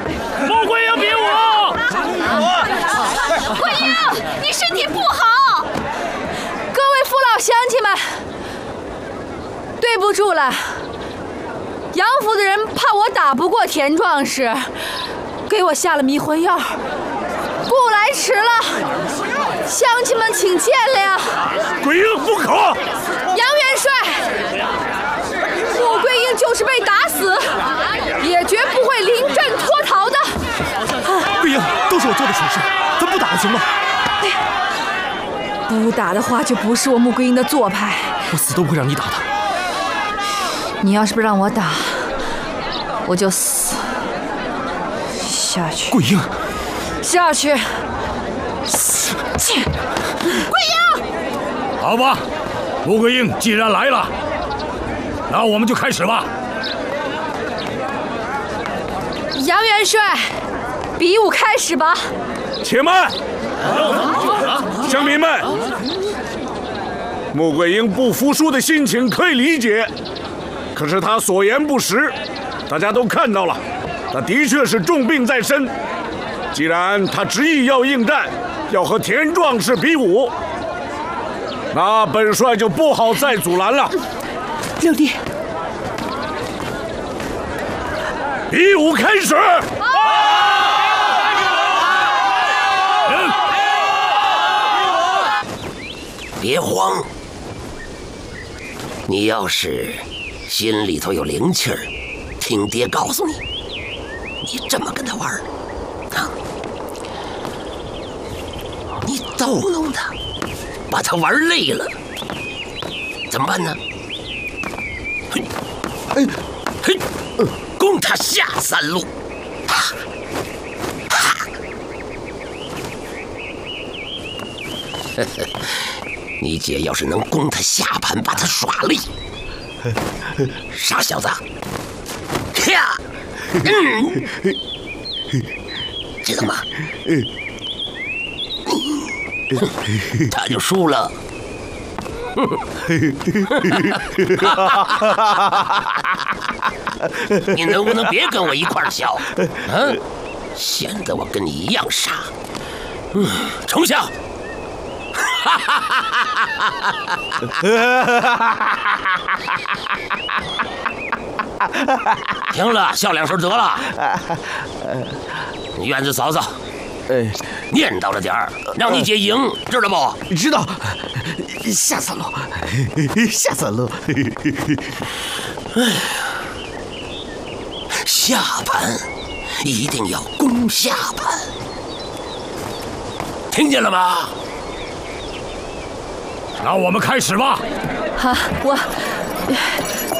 穆桂英比武！ 桂英，你身体不好。各位父老乡亲们，对不住了。杨府的人怕我打不过田壮士，给我下了迷魂药，故来迟了，乡亲们请见谅。 桂英不可！ 杨元帅，穆桂英就是被打死，也绝不会临阵脱逃的。 桂英，都是我做的蠢事，咱不打了行吗？ 不打的话，就不是我穆桂英的做派。 我死都不会让你打的。 你要是不让我打，我就死。下去。 桂英， 下去。桂英， 好吧，穆桂英既然来了，那我们就开始吧。 杨元帅，比武开始吧。 且慢，乡民们，穆桂英不服输的心情可以理解，可是他所言不实，大家都看到了，他的确是重病在身。既然他执意要应战，要和田壮士比武，那本帅就不好再阻拦了。 六弟， 比武开始！ 别慌，你要是心里头有灵气儿，听爹告诉你，你这么跟他玩啊，你逗弄他，把他玩累了，怎么办呢？嘿，攻他下三路，你姐要是能攻他下盘，把他耍累，傻小子，呀，知道吗？他就输了。你能不能别跟我一块儿笑？啊，显得我跟你一样傻。丞相。行了，笑两声得了。院子嫂子，念叨着点儿，让你姐赢，知道不？ 知道。下三路，下三路。 哎呀，下盘一定要攻下盘，听见了吗？ 那我们开始吧。 好，